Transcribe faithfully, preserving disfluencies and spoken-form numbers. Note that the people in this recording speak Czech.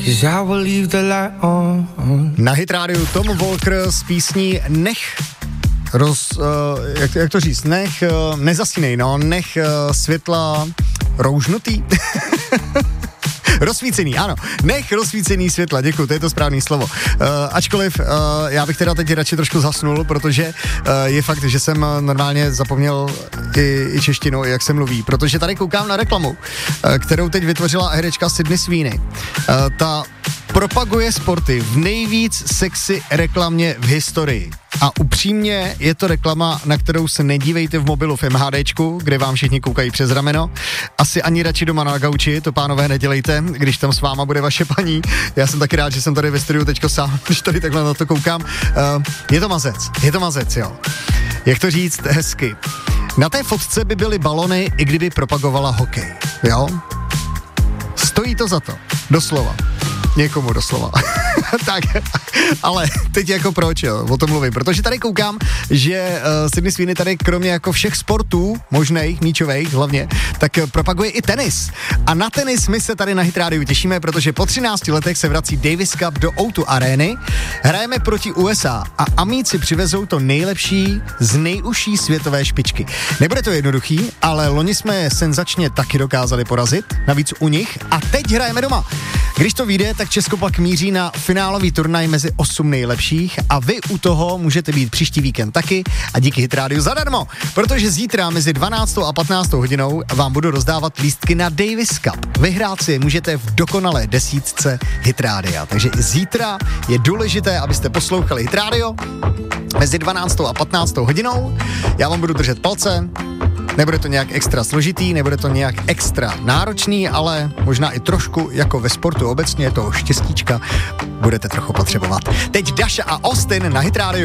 Na Hit rádiu Tom Walker s písní Nech roz, uh, jak, jak to říct, nech uh, nezasínej, no, nech uh, světla roužnutý. Rozsvícený, ano. Nech rozsvícený světla, děkuji, to je to správné slovo. Uh, ačkoliv uh, já bych teda teď radši trošku zasnul, protože uh, je fakt, že jsem normálně zapomněl i, i češtinu, jak se mluví, protože tady koukám na reklamu, uh, kterou teď vytvořila herečka Sydney Sweeney. Uh, ta propaguje sporty v nejvíc sexy reklamě v historii. A upřímně je to reklama, na kterou se nedívejte v mobilu v MHDčku, kde vám všichni koukají přes rameno. Asi ani radši doma na gauči, to pánové nedělejte, když tam s váma bude vaše paní. Já jsem taky rád, že jsem tady ve studiu teďko sám, když tady takhle na to koukám. Uh, je to mazec, je to mazec, jo. Jak to říct hezky. Na té fotce by byly balony, i kdyby propagovala hokej, jo. Stojí to za to, doslova. Někomu doslova. Tak, ale teď jako proč, jo, o tom mluvím, protože tady koukám, že uh, Sydney Sweeney tady kromě jako všech sportů, možných, míčových hlavně, tak uh, propaguje i tenis. A na tenis my se tady na Hit rádiu těšíme, protože po třinácti letech se vrací Davis Cup do ó dva Areny. Hrajeme proti U S A a Amíci přivezou to nejlepší z nejužší světové špičky. Nebude to jednoduchý, ale loni jsme je senzačně taky dokázali porazit, navíc u nich, a teď hrajeme doma. Když to vyjde, tak Česko pak míří na finálový turnaj mezi osm nejlepších a vy u toho můžete být příští víkend taky a díky Hit rádiu zadarmo, protože zítra mezi dvanáctou a patnáctou hodinou vám budu rozdávat lístky na Davis Cup. Vyhrát si můžete v dokonalé desítce Hit rádia, takže i zítra je důležité, abyste poslouchali Hit rádio mezi dvanáctou a patnáctou hodinou. Já vám budu držet palce. Nebude to nějak extra složitý, nebude to nějak extra náročný, ale možná i trošku jako ve sportu obecně toho štěstíčka budete trochu potřebovat. Teď Dasha a Austin na Hit rádiu.